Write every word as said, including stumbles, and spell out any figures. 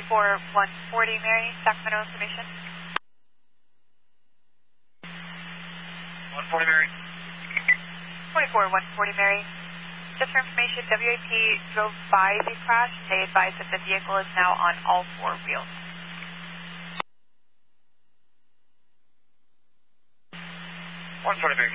forty-four one forty, Mary, Sacramento information. one forty, Mary. forty-four one forty, Mary. Just for information, W A P drove by the crash. They advised that the vehicle is now on all four wheels. one forty, Mary.